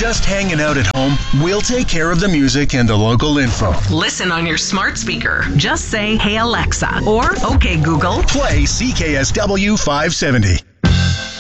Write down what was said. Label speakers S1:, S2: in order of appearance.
S1: just hanging out at home, we'll take care of the music and the local info.
S2: Listen on your smart speaker. Just say, "Hey Alexa," or "Okay Google."
S1: Play CKSW 570.